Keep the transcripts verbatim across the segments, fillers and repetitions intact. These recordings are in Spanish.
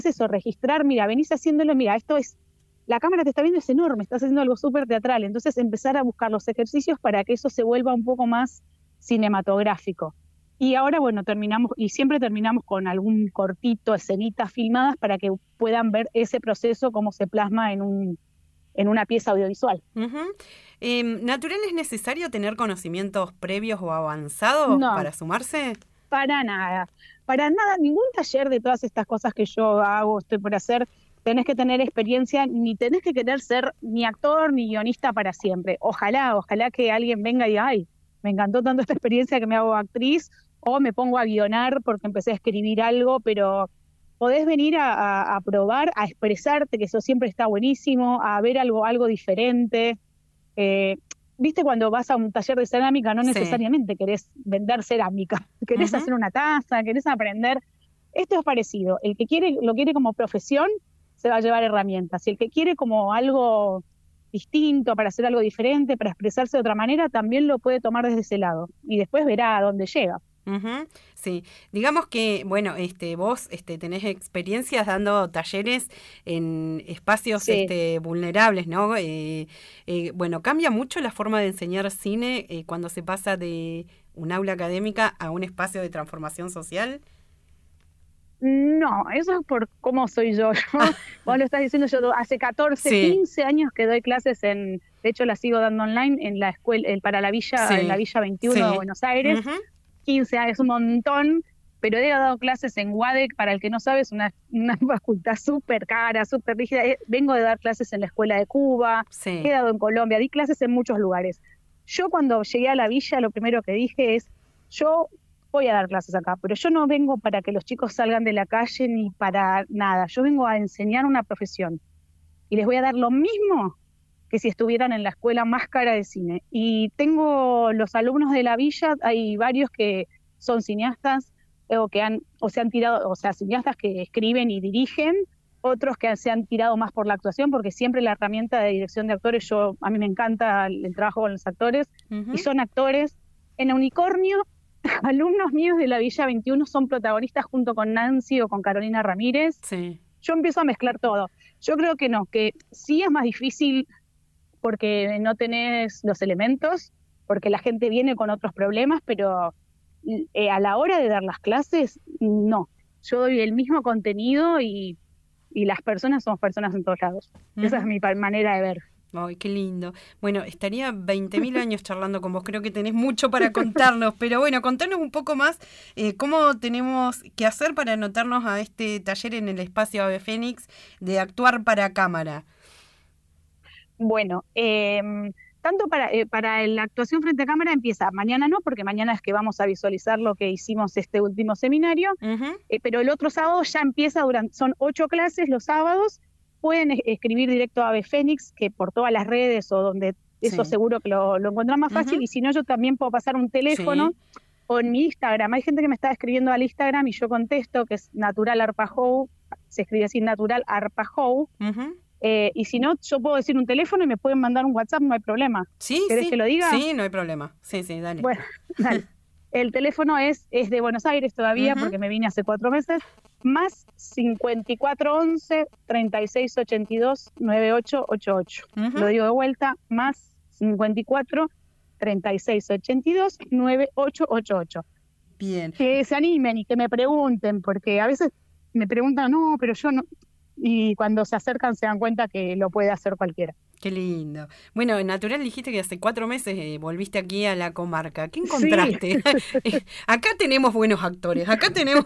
eso, registrar, mira, venís haciéndolo, mira, esto es, la cámara te está viendo, es enorme, estás haciendo algo súper teatral, entonces empezar a buscar los ejercicios para que eso se vuelva un poco más cinematográfico. Y ahora, bueno, terminamos, y siempre terminamos con algún cortito, escenitas filmadas para que puedan ver ese proceso, cómo se plasma en un en una pieza audiovisual. Uh-huh. Eh, ¿Natural es necesario tener conocimientos previos o avanzados No, para sumarse? para nada, para nada, ningún taller de todas estas cosas que yo hago, estoy por hacer, tenés que tener experiencia, ni tenés que querer ser ni actor ni guionista para siempre. Ojalá, ojalá que alguien venga y diga, ay, me encantó tanto esta experiencia que me hago actriz, o me pongo a guionar porque empecé a escribir algo, pero podés venir a, a, a probar, a expresarte, que eso siempre está buenísimo, a ver algo, algo diferente. Eh, Viste, cuando vas a un taller de cerámica, no necesariamente sí. querés vender cerámica, querés uh-huh. hacer una taza, querés aprender. Esto es parecido. El que quiere lo quiere como profesión, se va a llevar herramientas. Y el que quiere como algo distinto, para hacer algo diferente, para expresarse de otra manera, también lo puede tomar desde ese lado. Y después verá a dónde llega. Uh-huh. Sí, digamos que, bueno, este, vos este, tenés experiencias dando talleres en espacios sí. este, vulnerables, ¿no? Eh, eh, bueno, ¿cambia mucho la forma de enseñar cine eh, cuando se pasa de un aula académica a un espacio de transformación social? No, eso es por cómo soy yo. yo vos lo estás diciendo, yo hace catorce, sí. quince años que doy clases en, de hecho las sigo dando online en la escuela, para la Villa, sí. en la Villa veintiuno sí. de Buenos Aires. Uh-huh. quince años, es un montón, pero he dado clases en UADEC, para el que no sabe, es una, una facultad súper cara, súper rígida. Vengo de dar clases en la Escuela de Cuba, sí. he dado en Colombia, di clases en muchos lugares. Yo cuando llegué a la Villa, lo primero que dije es, yo voy a dar clases acá, pero yo no vengo para que los chicos salgan de la calle ni para nada, yo vengo a enseñar una profesión y les voy a dar lo mismo que si estuvieran en la escuela más cara de cine. Y tengo los alumnos de la Villa, hay varios que son cineastas, o que han, o se han tirado, o sea, cineastas que escriben y dirigen, otros que se han tirado más por la actuación, porque siempre la herramienta de dirección de actores, yo a mí me encanta el, el trabajo con los actores, uh-huh. y son actores. En el Unicornio, alumnos míos de la Villa veintiuno son protagonistas junto con Nancy o con Carolina Ramírez. Sí. Yo empiezo a mezclar todo. Yo creo que no, que sí es más difícil porque no tenés los elementos, porque la gente viene con otros problemas, pero eh, a la hora de dar las clases, no. Yo doy el mismo contenido y, y las personas somos personas en todos lados. Uh-huh. Esa es mi manera de ver. Ay, qué lindo. Bueno, estaría veinte mil años charlando con vos, creo que tenés mucho para contarnos, pero bueno, contanos un poco más eh, cómo tenemos que hacer para anotarnos a este taller en el espacio Ave Fénix de actuar para cámara. Bueno, eh, tanto para, eh, para la actuación frente a cámara empieza mañana no, porque mañana es que vamos a visualizar lo que hicimos este último seminario, uh-huh. eh, pero el otro sábado ya empieza, durante, son ocho clases los sábados. Pueden escribir directo a Ave Fénix, que por todas las redes o donde eso sí. seguro que lo, lo encuentran más fácil, uh-huh. y si no yo también puedo pasar un teléfono sí. o en mi Instagram. Hay gente que me está escribiendo al Instagram y yo contesto, que es Natural Arpajow, se escribe así, Natural Arpajow, uh-huh. eh, y si no, yo puedo decir un teléfono y me pueden mandar un WhatsApp, no hay problema. Sí, ¿Querés sí. que lo diga? Sí, no hay problema. Sí, sí, dale. Bueno, dale. El teléfono es, es de Buenos Aires todavía, uh-huh. porque me vine hace cuatro meses, más cincuenta y cuatro once, treinta y seis ochenta y dos, noventa y ocho ochenta y ocho. Uh-huh. Lo digo de vuelta, más cincuenta y cuatro, treinta y seis ochenta y dos, noventa y ocho ochenta y ocho. Bien. Que se animen y que me pregunten, porque a veces me preguntan, no, pero yo no... Y cuando se acercan se dan cuenta que lo puede hacer cualquiera. Qué lindo. Bueno, en Natural dijiste que hace cuatro meses eh, volviste aquí a la comarca. ¿Qué encontraste? Sí. Acá tenemos buenos actores, acá tenemos...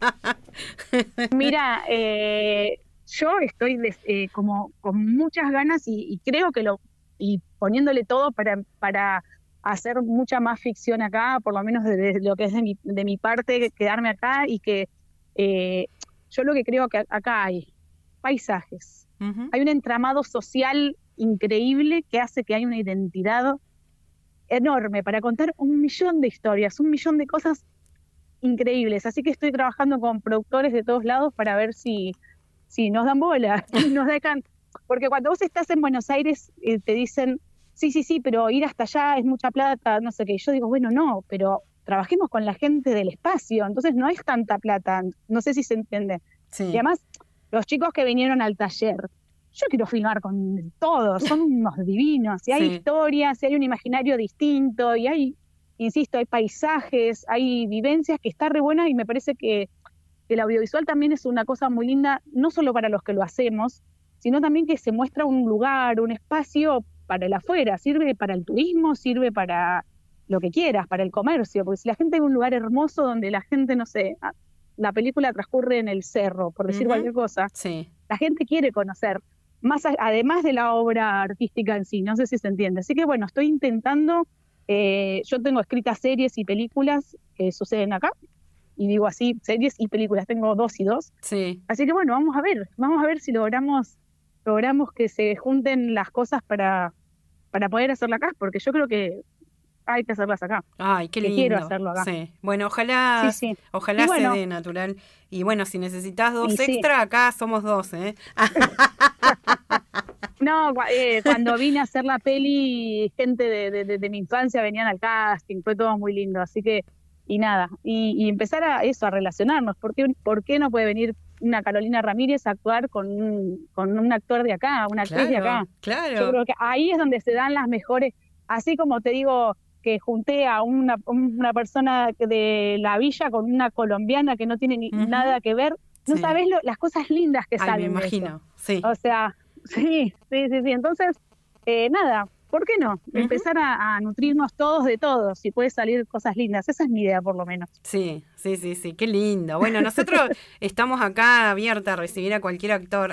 Mira, eh, yo estoy des, eh, como con muchas ganas y, y creo que lo... y poniéndole todo para, para hacer mucha más ficción acá, por lo menos de, de lo que es de mi, de mi parte, quedarme acá y que eh, yo lo que creo que acá hay paisajes, uh-huh. hay un entramado social increíble que hace que haya una identidad enorme para contar un millón de historias, un millón de cosas increíbles. Así que estoy trabajando con productores de todos lados para ver si, si nos dan bola, nos dejan, porque cuando vos estás en Buenos Aires eh, te dicen, sí, sí, sí, pero ir hasta allá es mucha plata, no sé qué. Yo digo, bueno, no, pero trabajemos con la gente del espacio, entonces no es tanta plata, no sé si se entiende. Sí. Y además, los chicos que vinieron al taller, yo quiero filmar con todos, son unos divinos, y hay Sí. historias, y hay un imaginario distinto, y hay, insisto, hay paisajes, hay vivencias que está re buena, y me parece que, que el audiovisual también es una cosa muy linda, no solo para los que lo hacemos, sino también que se muestra un lugar, un espacio para el afuera, sirve para el turismo, sirve para lo que quieras, para el comercio, porque si la gente ve un lugar hermoso donde la gente, no sé, la película transcurre en el cerro, por decir Uh-huh. cualquier cosa, Sí. la gente quiere conocer, más a, además de la obra artística en sí, no sé si se entiende. Así que bueno, estoy intentando, eh, yo tengo escritas series y películas que suceden acá, y digo así, series y películas, tengo dos y dos. Sí. Así que bueno, vamos a ver, vamos a ver si logramos, logramos que se junten las cosas para, para poder hacerla acá, porque yo creo que hay que hacerlas acá. Ay, qué que lindo. quiero hacerlo acá. Sí. Bueno, ojalá, Sí, sí. ojalá Y bueno, se dé natural. Y bueno, si necesitas dos y sí. extra, acá somos dos, ¿eh? No, cua- eh, cuando vine a hacer la peli, gente de, de, de- de mi infancia venían al casting, fue todo muy lindo, así que, y nada, y, y empezar a eso, a relacionarnos, ¿por qué, por qué no puede venir una Carolina Ramírez a actuar con un, con un actor de acá, una actriz de acá? Claro, Yo claro. creo que ahí es donde se dan las mejores, así como te digo que junté a una, una persona de la villa con una colombiana que no tiene ni Ujú. nada que ver, no Sí. sabes lo, las cosas lindas que Ay, me salen de eso. imagino, sí. O sea, sí, sí, sí, sí. Entonces, eh, nada, ¿por qué no? Ujú. Empezar a, a nutrirnos todos de todos y puede salir cosas lindas. Esa es mi idea, por lo menos. Sí, sí, sí, sí, qué lindo. Bueno, nosotros estamos acá abierta a recibir a cualquier actor.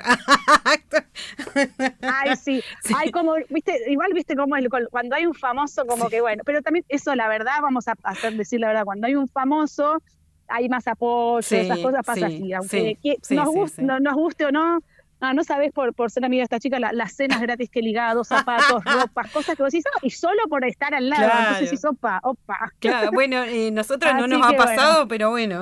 Ay, sí. Sí. Ay, como, viste, igual viste cómo el, cuando hay un famoso, como Sí. que bueno, pero también eso, la verdad, vamos a hacer decir la verdad, cuando hay un famoso, hay más apoyo, Sí, esas cosas pasan sí, así, aunque sí, que- sí, nos, sí, guste, sí. no, nos guste o no. Ah, no sabés por, por ser amiga de esta chica la- las cenas gratis que ligaba, dos zapatos, ropas, cosas que vos decís, "Ah", y solo por estar al lado, Claro. entonces decís, opa, opa. Claro, bueno, eh, nosotros no Así nos ha que pasado, pero bueno.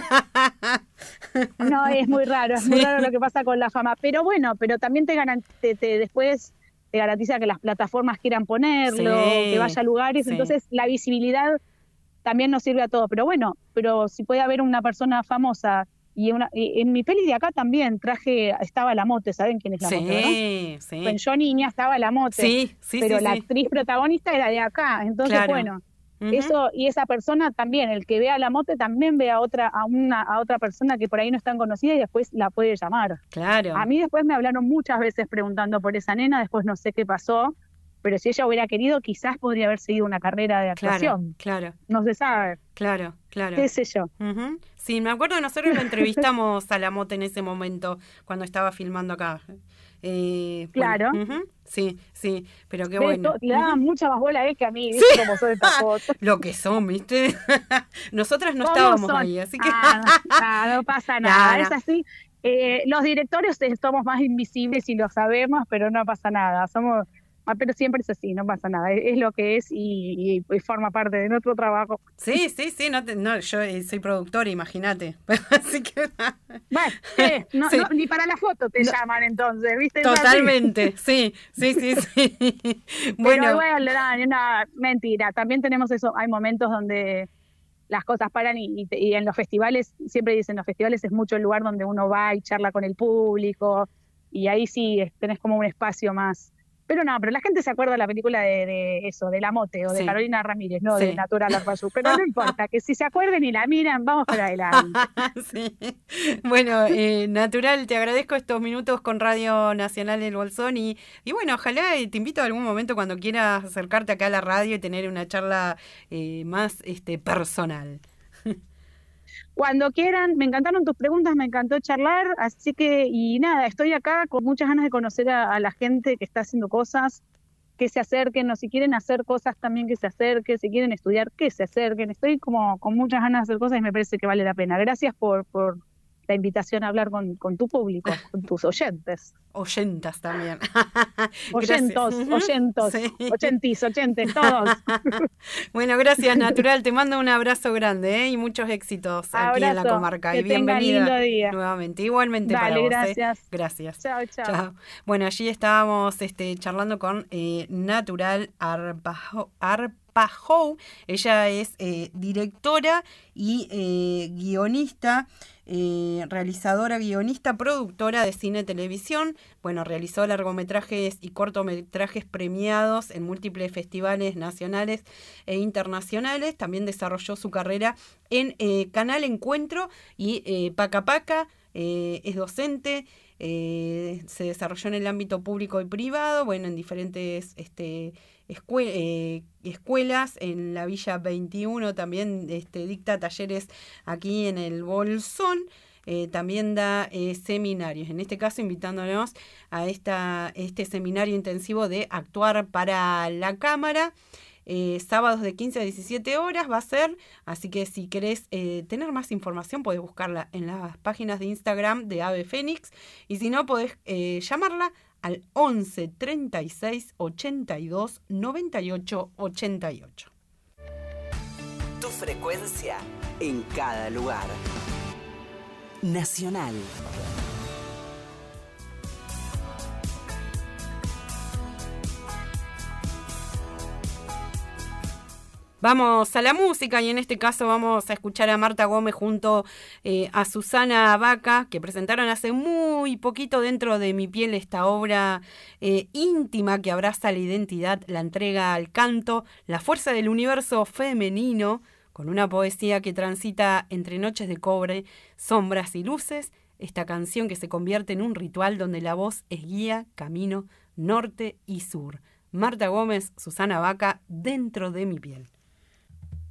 No, es muy raro, es Sí. muy raro lo que pasa con la fama, pero bueno, pero también te, garan- te, te- después te garantiza que las plataformas quieran ponerlo, Sí, que vaya a lugares, sí. entonces la visibilidad también nos sirve a todos, pero bueno, pero si puede haber una persona famosa, y, una, y en mi peli de acá también traje, estaba la Mote, ¿saben quién es la Mote, verdad? Sí, sí. Cuando yo niña estaba la Mote, Sí, sí, pero sí, la sí. actriz protagonista era de acá, entonces Claro. bueno, Ujú. eso, y esa persona también, el que vea a la Mote también ve a otra, a una, a otra persona que por ahí no es tan conocida y después la puede llamar. Claro. A mí después me hablaron muchas veces preguntando por esa nena, después no sé qué pasó, pero si ella hubiera querido, quizás podría haber seguido una carrera de Claro, actuación. claro, No se sabe, claro, claro. qué sé yo. Ujú. Sí, me acuerdo, nosotros lo entrevistamos a la Mote en ese momento, cuando estaba filmando acá. Eh, Claro. Bueno, ujú, sí, sí, pero qué Ves, bueno. to- le daban Ujú. mucha más bola a él que a mí, Sí. ¿viste cómo son estas cosas? Lo que son, ¿viste? Nosotras no ¿Cómo estábamos son? ahí, así que... Ah, ah, no pasa nada, No, no. es así. Eh, los directores somos más invisibles y lo sabemos, pero no pasa nada. Somos, ah, pero siempre es así, no pasa nada. Es, es lo que es y, y- y forma parte de nuestro trabajo. Sí, sí, sí, no, te- no yo eh, soy productora, imagínate. Así que... Bueno, eh, no, Sí. no, ni para la foto te No. llaman entonces, ¿viste? Es así. Totalmente, sí, sí, sí, sí. Pero Bueno, bueno, no, no, mentira. También tenemos eso, hay momentos donde las cosas paran y, y, y en los festivales, siempre dicen, los festivales es mucho el lugar donde uno va y charla con el público y ahí sí es- tenés como un espacio más. Pero no, pero la gente se acuerda de la película de, de eso, de La Mote o de Sí. Carolina Ramírez, no Sí. de Natural Arbayú. Pero no importa, que si se acuerden y la miran, vamos para adelante. sí. Bueno, eh, Natural, te agradezco estos minutos con Radio Nacional del Bolsón y, y bueno, ojalá eh, te invito a algún momento cuando quieras acercarte acá a la radio y tener una charla eh, más este, personal. Cuando quieran, me encantaron tus preguntas, me encantó charlar, así que, y nada, estoy acá con muchas ganas de conocer a, a la gente que está haciendo cosas, que se acerquen, o si quieren hacer cosas también que se acerquen, si quieren estudiar, que se acerquen. Estoy como con muchas ganas de hacer cosas y me parece que vale la pena. Gracias por, por la invitación a hablar con, con tu público, con tus oyentes. Oyentas también. Oyentos, Gracias. Ujú. oyentos, Sí. ochentis, oyentes, todos. Bueno, gracias, Natural. Te mando un abrazo grande ¿eh? Y muchos éxitos aquí en la Abrazo, comarca. que Y tengan bienvenida lindo día. nuevamente. Igualmente Dale, para vos. gracias. ¿eh? Gracias. Chao, chao. Chao. Bueno, allí estábamos este, charlando con eh, Natural Arpajo, Arpajo Pa Hou. Ella es eh, directora y eh, guionista, eh, realizadora, guionista, productora de cine y televisión. Bueno, realizó largometrajes y cortometrajes premiados en múltiples festivales nacionales e internacionales. También desarrolló su carrera en eh, Canal Encuentro y eh, Paca Paca. Eh, es docente. Eh, se desarrolló en el ámbito público y privado, bueno, en diferentes este, escue- eh, escuelas, en la Villa veintiuno también este, dicta talleres aquí en el Bolsón, eh, también da eh, seminarios, en este caso invitándonos a esta, este seminario intensivo de actuar para la cámara. Eh, sábados de quince a diecisiete horas va a ser, así que si querés eh, tener más información podés buscarla en las páginas de Instagram de Ave Fénix, y si no podés eh, llamarla al once treinta y seis ochenta y dos noventa y ocho ochenta y ocho. Tu frecuencia en cada lugar. Nacional. Vamos a la música, y en este caso vamos a escuchar a Marta Gómez junto eh, a Susana Baca, que presentaron hace muy poquito Dentro de mi piel, esta obra eh, íntima que abraza la identidad, la entrega al canto, la fuerza del universo femenino, con una poesía que transita entre noches de cobre, sombras y luces. Esta canción que se convierte en un ritual donde la voz es guía, camino, norte y sur. Marta Gómez, Susana Baca, Dentro de mi piel.